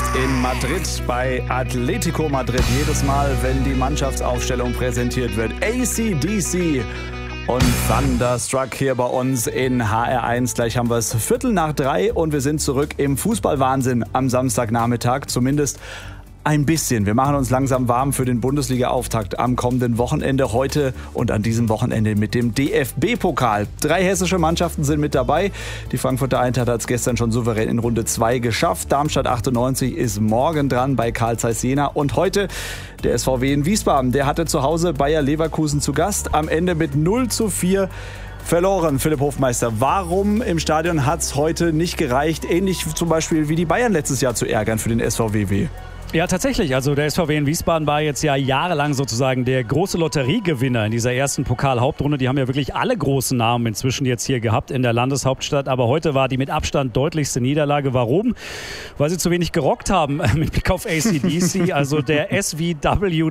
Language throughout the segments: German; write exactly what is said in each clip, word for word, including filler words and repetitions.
läuft in Madrid bei Atletico Madrid. Jedes Mal, wenn die Mannschaftsaufstellung präsentiert wird. A C D C und Thunderstruck hier bei uns in H R eins. Gleich haben wir es Viertel nach drei und wir sind zurück im Fußballwahnsinn am Samstagnachmittag. Zumindest ein bisschen. Wir machen uns langsam warm für den Bundesliga-Auftakt am kommenden Wochenende. Heute und an diesem Wochenende mit dem D F B-Pokal. Drei hessische Mannschaften sind mit dabei. Die Frankfurter Eintracht hat es gestern schon souverän in Runde zwei geschafft. Darmstadt achtundneunzig ist morgen dran bei Carl Zeiss Jena. Und heute der S V W in Wiesbaden. Der hatte zu Hause Bayer Leverkusen zu Gast. Am Ende mit null zu vier verloren, Philipp Hofmeister. Warum im Stadion hat es heute nicht gereicht, ähnlich zum Beispiel wie die Bayern letztes Jahr zu ärgern für den S V W W? Ja, tatsächlich. Also der S V W in Wiesbaden war jetzt ja jahrelang sozusagen der große Lotteriegewinner in dieser ersten Pokal-Hauptrunde. Die haben ja wirklich alle großen Namen inzwischen jetzt hier gehabt in der Landeshauptstadt. Aber heute war die mit Abstand deutlichste Niederlage. Warum? Weil sie zu wenig gerockt haben mit Blick auf A C D C. Also der S V W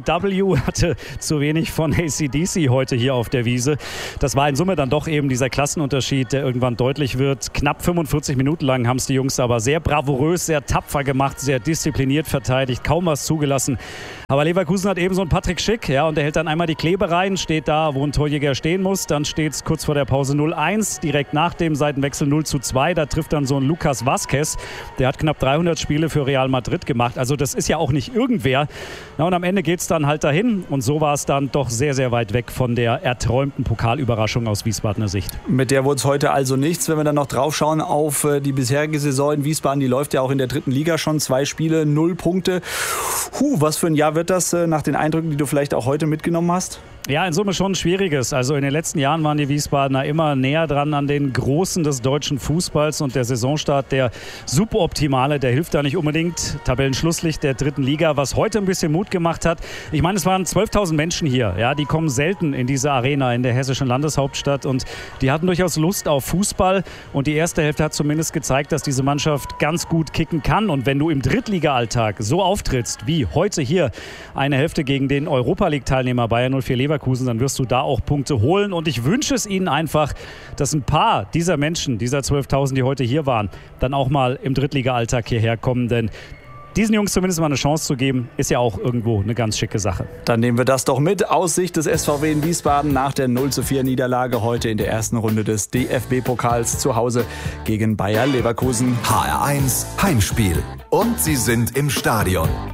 W hatte zu wenig von A C D C heute hier auf der Wiese. Das war in Summe dann doch eben dieser Klassenunterschied, der irgendwann deutlich wird. Knapp fünfundvierzig Minuten lang haben es die Jungs aber sehr bravourös, sehr tapfer gemacht, sehr diszipliniert verteidigt. Kaum was zugelassen. Aber Leverkusen hat eben so einen Patrick Schick, ja, und der hält dann einmal die Klebe rein, steht da, wo ein Torjäger stehen muss. Dann steht es kurz vor der Pause null eins, direkt nach dem Seitenwechsel null zu zwei. Da trifft dann so ein Lucas Vázquez. Der hat knapp dreihundert Spiele für Real Madrid gemacht. Also das ist ja auch nicht irgendwer. Na, und am Ende geht es dann halt dahin. Und so war es dann doch sehr, sehr weit weg von der erträumten Pokalüberraschung aus Wiesbadener Sicht. Mit der wurde es heute also nichts. Wenn wir dann noch drauf schauen auf die bisherige Saison in Wiesbaden, die läuft ja auch in der dritten Liga schon. Zwei Spiele, null Punkte. Huh, was für ein Jahr wird das äh, nach den Eindrücken, die du vielleicht auch heute mitgenommen hast? Ja, in Summe schon ein schwieriges. Also in den letzten Jahren waren die Wiesbadener immer näher dran an den Großen des deutschen Fußballs und der Saisonstart, der suboptimale, der hilft da nicht unbedingt. Tabellenschlusslicht der dritten Liga, was heute ein bisschen Mut gemacht hat. Ich meine, es waren zwölftausend Menschen hier. Ja, die kommen selten in diese Arena in der hessischen Landeshauptstadt und die hatten durchaus Lust auf Fußball und die erste Hälfte hat zumindest gezeigt, dass diese Mannschaft ganz gut kicken kann. Und wenn du im Drittliga-Alltag so auftrittst wie heute hier, eine Hälfte gegen den Europa-League-Teilnehmer Bayer null vier Leverkusen, dann wirst du da auch Punkte holen. Und ich wünsche es ihnen einfach, dass ein paar dieser Menschen, dieser zwölftausend, die heute hier waren, dann auch mal im Drittliga-Alltag hierher kommen. Denn diesen Jungs zumindest mal eine Chance zu geben, ist ja auch irgendwo eine ganz schicke Sache. Dann nehmen wir das doch mit. Aus Sicht des S V W in Wiesbaden nach der null zu vier Niederlage heute in der ersten Runde des D F B-Pokals zu Hause gegen Bayer Leverkusen. H R eins Heimspiel. Und sie sind im Stadion.